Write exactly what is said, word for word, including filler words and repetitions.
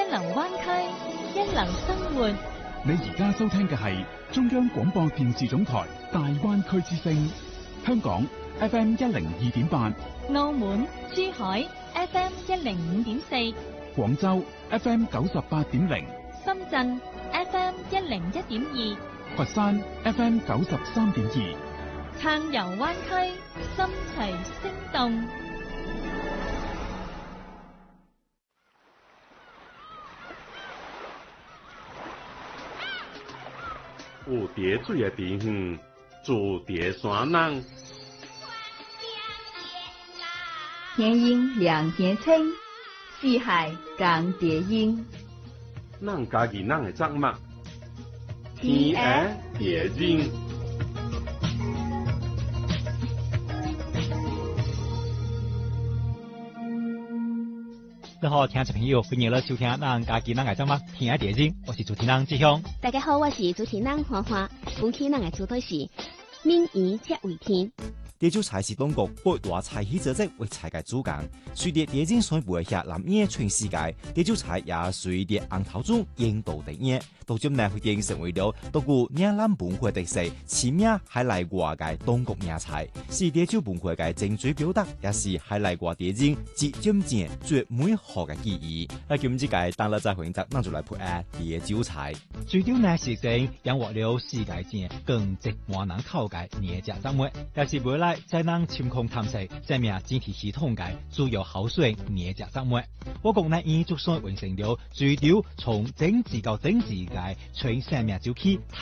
流灣區，一流生活。 你而家收聽嘅係中央廣播電視總台大灣區之聲，香港 F M 一零二點八， 澳門、珠海 F M 一零五點四， 廣州 F M 九十八點零， 深圳 F M 一零一點二， 佛山 F M 九十三點二， 暢遊灣區，心齊聲動。 有蝶水的地方，住蝶山人。 天陰兩點青，四海共蝶音。 咱家己咱的作物，天涯蝶音。 你好，聽眾朋友，歡迎嚟收聽咱家己咱嘅節目《天涯蝶音》，我是主持人志雄。 大家好，我是主持人花花。本期咱嘅主題是民以食為天。 蝶酒菜是當局八大菜系組織為菜嘅主幹，隨着蝶經上背下南野全世界，蝶酒菜也隨着紅頭中引導第一，到今日會變成為了獨具嶺南文化特色，起名係來華嘅當局名菜，是蝶酒文化嘅精髓表達，也是係來華蝶經至今前最美好嘅記憶。那今次嘅當日再回應則，咱就來配下蝶酒菜。 最屌呢是成養活了世界前更值萬人口嘅野隻作物，也是未來在咱深空探測生命整體系統嘅主要口水野隻作物。我國呢已逐漸完成了最屌從整治到整治嘅全生命周期。